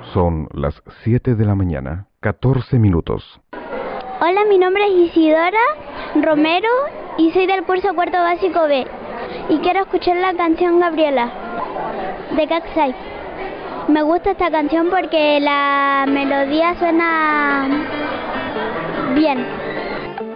Son las 7 de la mañana, 14 minutos. Hola, mi nombre es Isidora Romero y soy del curso cuarto básico B. Y quiero escuchar la canción Gabriela, de Caxai. Me gusta esta canción porque la melodía suena bien.